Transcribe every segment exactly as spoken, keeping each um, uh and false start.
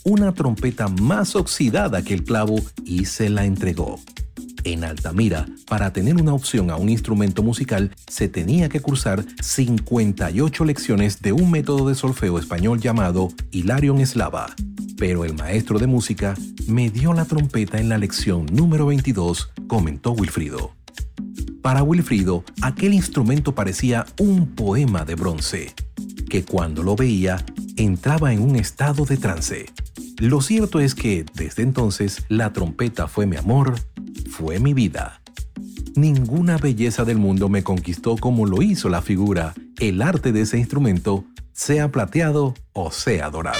una trompeta más oxidada que el clavo y se la entregó. En Altamira, para tener una opción a un instrumento musical, se tenía que cursar cincuenta y ocho lecciones de un método de solfeo español llamado Hilarion Eslava. Pero el maestro de música me dio la trompeta en la lección número veintidós, comentó Wilfrido. Para Wilfrido, aquel instrumento parecía un poema de bronce, que cuando lo veía, entraba en un estado de trance. Lo cierto es que, desde entonces, la trompeta fue mi amor, fue mi vida. Ninguna belleza del mundo me conquistó como lo hizo la figura, el arte de ese instrumento, sea plateado o sea dorado.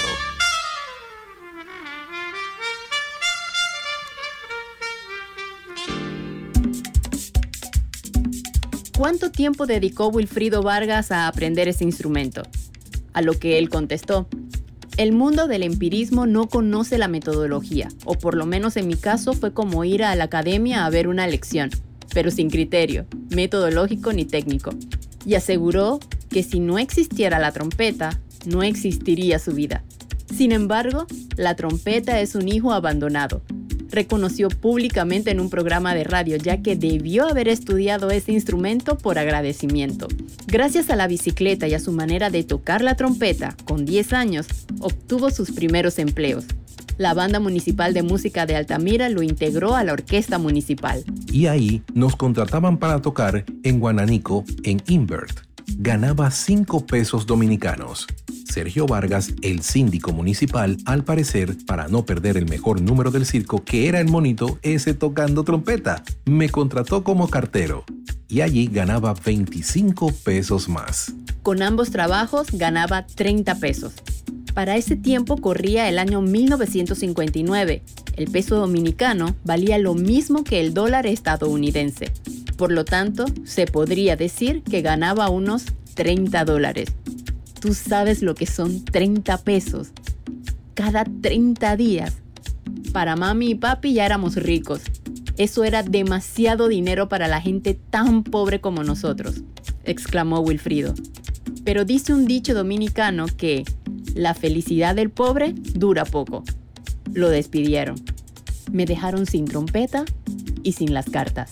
¿Cuánto tiempo dedicó Wilfrido Vargas a aprender ese instrumento? A lo que él contestó: el mundo del empirismo no conoce la metodología, o por lo menos en mi caso fue como ir a la academia a ver una lección, pero sin criterio, metodológico ni técnico. Y aseguró que si no existiera la trompeta, no existiría su vida. Sin embargo, la trompeta es un hijo abandonado. Reconoció públicamente en un programa de radio, ya que debió haber estudiado ese instrumento por agradecimiento. Gracias a la bicicleta y a su manera de tocar la trompeta, con diez años, obtuvo sus primeros empleos. La Banda Municipal de Música de Altamira lo integró a la Orquesta Municipal. Y ahí nos contrataban para tocar en Guananico, en Invert. Ganaba cinco pesos dominicanos. Sergio Vargas, el síndico municipal, al parecer, para no perder el mejor número del circo, que era el monito ese tocando trompeta, me contrató como cartero. Y allí ganaba veinticinco pesos más. Con ambos trabajos ganaba treinta pesos. Para ese tiempo corría el año mil novecientos cincuenta y nueve. El peso dominicano valía lo mismo que el dólar estadounidense. Por lo tanto, se podría decir que ganaba unos treinta dólares. Tú sabes lo que son treinta pesos. Cada treinta días. Para mami y papi ya éramos ricos. Eso era demasiado dinero para la gente tan pobre como nosotros, exclamó Wilfrido. Pero dice un dicho dominicano que la felicidad del pobre dura poco. Lo despidieron. Me dejaron sin trompeta y sin las cartas.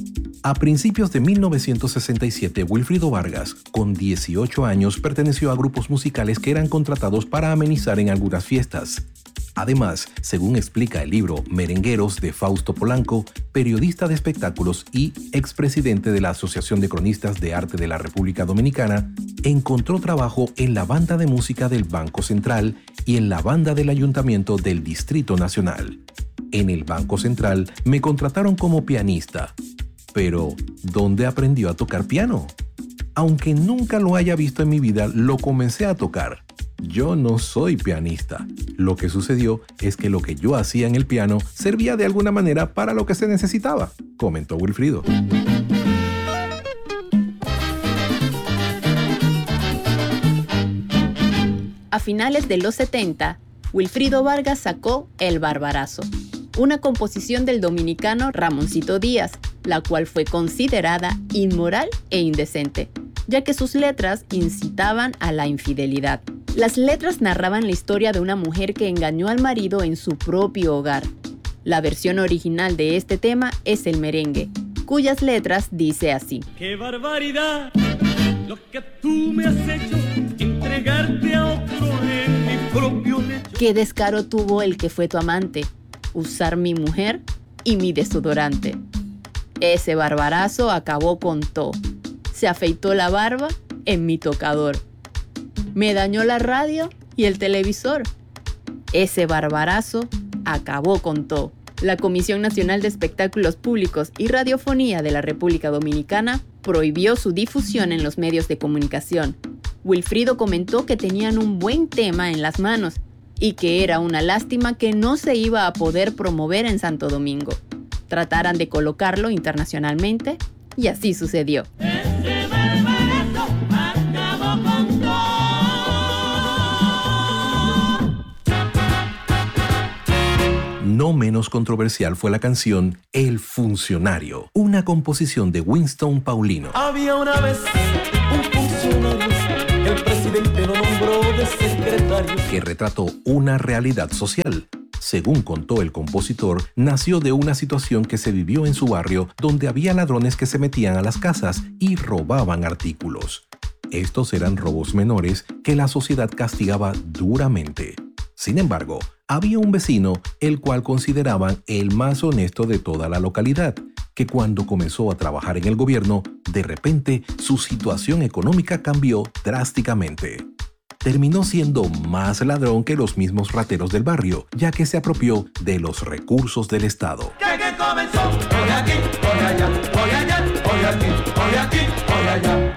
A principios de mil novecientos sesenta y siete, Wilfrido Vargas, con dieciocho años, perteneció a grupos musicales que eran contratados para amenizar en algunas fiestas. Además, según explica el libro Merengueros de Fausto Polanco, periodista de espectáculos y expresidente de la Asociación de Cronistas de Arte de la República Dominicana, encontró trabajo en la banda de música del Banco Central y en la banda del Ayuntamiento del Distrito Nacional. En el Banco Central me contrataron como pianista. Pero, ¿dónde aprendió a tocar piano? Aunque nunca lo haya visto en mi vida, lo comencé a tocar. Yo no soy pianista. Lo que sucedió es que lo que yo hacía en el piano servía de alguna manera para lo que se necesitaba, comentó Wilfrido. A finales de los setenta, Wilfrido Vargas sacó El Barbarazo, una composición del dominicano Ramoncito Díaz, la cual fue considerada inmoral e indecente, ya que sus letras incitaban a la infidelidad. Las letras narraban la historia de una mujer que engañó al marido en su propio hogar. La versión original de este tema es el merengue, cuyas letras dice así: ¡Qué barbaridad! Lo que tú me has hecho, entregarte a otro en mi propio lecho. ¿Qué descaro tuvo el que fue tu amante? Usar mi mujer y mi desodorante. Ese barbarazo acabó con todo. Se afeitó la barba en mi tocador. Me dañó la radio y el televisor. Ese barbarazo acabó con todo. La Comisión Nacional de Espectáculos Públicos y Radiofonía de la República Dominicana prohibió su difusión en los medios de comunicación. Wilfrido comentó que tenían un buen tema en las manos y que era una lástima que no se iba a poder promover en Santo Domingo. Trataran de colocarlo internacionalmente y así sucedió. Ese barbarazo acabó con todo. No menos controversial fue la canción El Funcionario, una composición de Winston Paulino. Había una vez un funcionario que el presidente lo nombró de secretario. Que retrató una realidad social. Según contó el compositor, nació de una situación que se vivió en su barrio donde había ladrones que se metían a las casas y robaban artículos. Estos eran robos menores que la sociedad castigaba duramente. Sin embargo, había un vecino el cual consideraban el más honesto de toda la localidad, que cuando comenzó a trabajar en el gobierno, de repente su situación económica cambió drásticamente. Terminó siendo más ladrón que los mismos rateros del barrio, ya que se apropió de los recursos del Estado. ¿Qué, qué comenzó? Hoy aquí, hoy allá, hoy allá, hoy aquí, hoy aquí, hoy allá.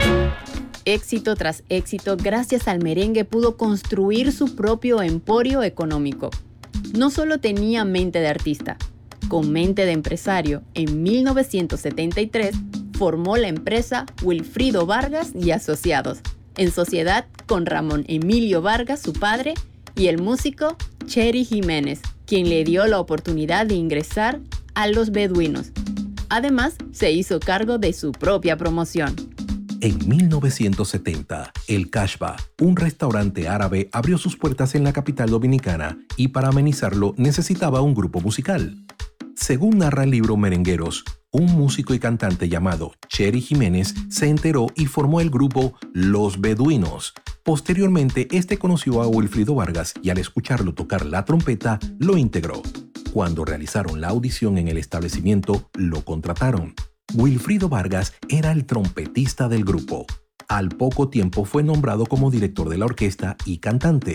Éxito tras éxito, gracias al merengue pudo construir su propio emporio económico. No solo tenía mente de artista, con mente de empresario, en mil novecientos setenta y tres formó la empresa Wilfrido Vargas y Asociados, en sociedad con Ramón Emilio Vargas, su padre, y el músico Cheri Jiménez, quien le dio la oportunidad de ingresar a Los Beduinos. Además, se hizo cargo de su propia promoción. En mil novecientos setenta, el Kashba, un restaurante árabe, abrió sus puertas en la capital dominicana y para amenizarlo necesitaba un grupo musical. Según narra el libro Merengueros, un músico y cantante llamado Cheri Jiménez se enteró y formó el grupo Los Beduinos. Posteriormente, este conoció a Wilfrido Vargas y al escucharlo tocar la trompeta, lo integró. Cuando realizaron la audición en el establecimiento, lo contrataron. Wilfrido Vargas era el trompetista del grupo. Al poco tiempo fue nombrado como director de la orquesta y cantante.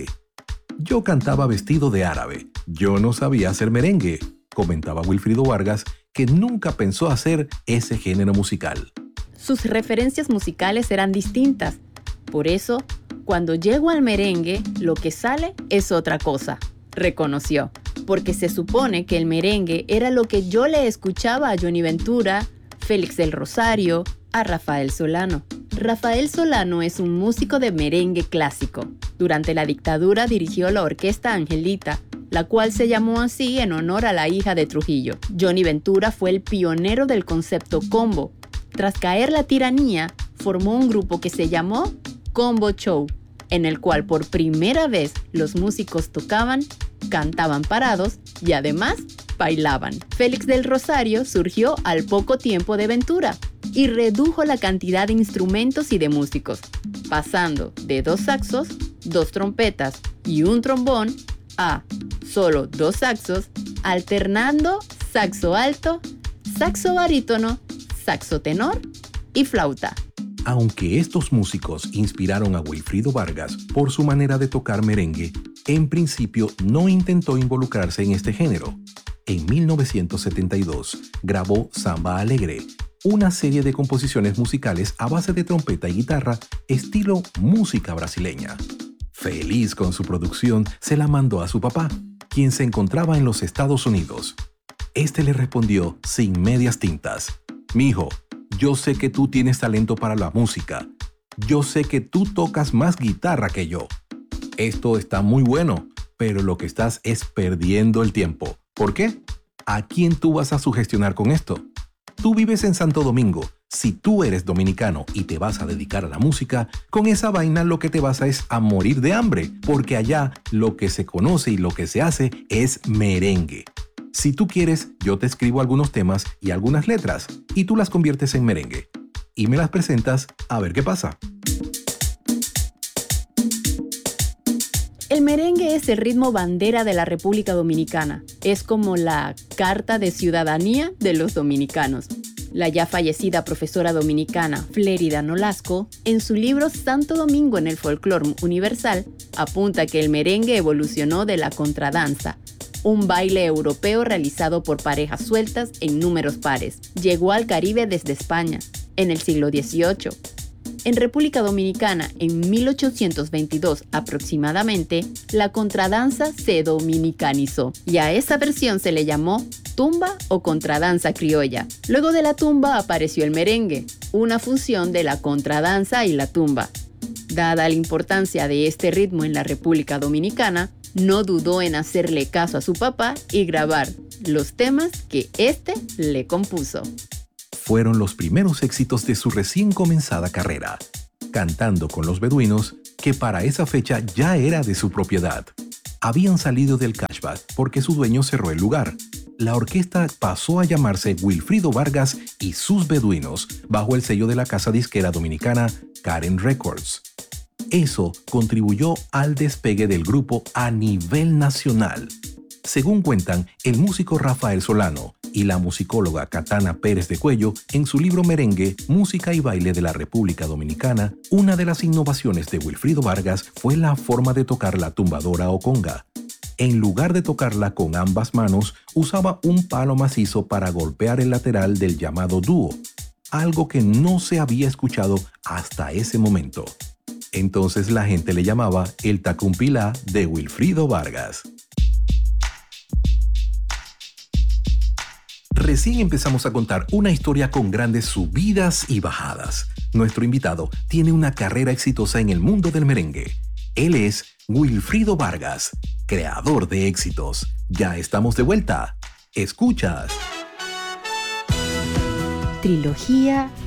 Yo cantaba vestido de árabe. Yo no sabía hacer merengue, comentaba Wilfrido Vargas, que nunca pensó hacer ese género musical. Sus referencias musicales eran distintas. Por eso, cuando llego al merengue, lo que sale es otra cosa, reconoció. Porque se supone que el merengue era lo que yo le escuchaba a Johnny Ventura, Félix del Rosario, a Rafael Solano. Rafael Solano es un músico de merengue clásico. Durante la dictadura dirigió la orquesta Angelita, la cual se llamó así en honor a la hija de Trujillo. Johnny Ventura fue el pionero del concepto combo. Tras caer la tiranía, formó un grupo que se llamó Combo Show, en el cual por primera vez los músicos tocaban, cantaban parados y además bailaban. Félix del Rosario surgió al poco tiempo de Ventura y redujo la cantidad de instrumentos y de músicos, pasando de dos saxos, dos trompetas y un trombón a solo dos saxos, alternando saxo alto, saxo barítono, saxo tenor y flauta. Aunque estos músicos inspiraron a Wilfrido Vargas por su manera de tocar merengue, en principio no intentó involucrarse en este género. En mil novecientos setenta y dos grabó Samba Alegre, una serie de composiciones musicales a base de trompeta y guitarra, estilo música brasileña. Feliz con su producción, se la mandó a su papá, quien se encontraba en los Estados Unidos. Este le respondió sin medias tintas: «Mijo, yo sé que tú tienes talento para la música. Yo sé que tú tocas más guitarra que yo. Esto está muy bueno, pero lo que estás es perdiendo el tiempo. ¿Por qué? ¿A quién tú vas a sugestionar con esto? Tú vives en Santo Domingo. Si tú eres dominicano y te vas a dedicar a la música, con esa vaina lo que te vas a es a morir de hambre, porque allá lo que se conoce y lo que se hace es merengue. Si tú quieres, yo te escribo algunos temas y algunas letras, y tú las conviertes en merengue. Y me las presentas a ver qué pasa». El merengue es el ritmo bandera de la República Dominicana. Es como la carta de ciudadanía de los dominicanos. La ya fallecida profesora dominicana Flérida Nolasco, en su libro Santo Domingo en el Folclore Universal, apunta que el merengue evolucionó de la contradanza, un baile europeo realizado por parejas sueltas en números pares. Llegó al Caribe desde España, en el siglo dieciocho. En República Dominicana, en mil ochocientos veintidós aproximadamente, la contradanza se dominicanizó y a esa versión se le llamó tumba o contradanza criolla. Luego de la tumba apareció el merengue, una fusión de la contradanza y la tumba. Dada la importancia de este ritmo en la República Dominicana, no dudó en hacerle caso a su papá y grabar los temas que éste le compuso. Fueron los primeros éxitos de su recién comenzada carrera. cantando con los beduinos, que para esa fecha ya era de su propiedad. Habían salido del cashback porque su dueño cerró el lugar. La orquesta pasó a llamarse Wilfrido Vargas y sus beduinos, bajo el sello de la casa disquera dominicana Karen Records. Eso contribuyó al despegue del grupo a nivel nacional. Según cuentan el músico Rafael Solano y la musicóloga Katana Pérez de Cuello, en su libro Merengue, Música y Baile de la República Dominicana, una de las innovaciones de Wilfrido Vargas fue la forma de tocar la tumbadora o conga. En lugar de tocarla con ambas manos, usaba un palo macizo para golpear el lateral del llamado dúo, algo que no se había escuchado hasta ese momento. Entonces la gente le llamaba el tacumpilá de Wilfrido Vargas. Recién empezamos a contar una historia con grandes subidas y bajadas. Nuestro invitado tiene una carrera exitosa en el mundo del merengue. Él es Wilfrido Vargas, creador de éxitos. Ya estamos de vuelta. Escuchas. Trilogía